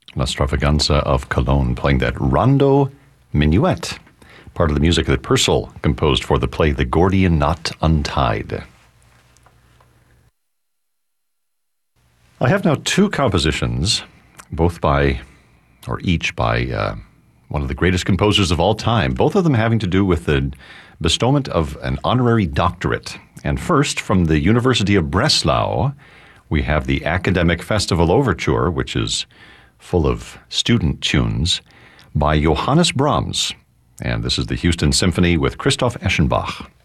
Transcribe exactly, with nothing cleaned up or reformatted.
La Stravaganza of Cologne, playing that Rondo Minuet, part of the music that Purcell composed for the play The Gordian Knot Untied. I have now two compositions, both by, or each by, uh, one of the greatest composers of all time, both of them having to do with the bestowment of an honorary doctorate. And first, from the University of Breslau, we have the Academic Festival Overture, which is full of student tunes, by Johannes Brahms. And this is the Houston Symphony with Christoph Eschenbach.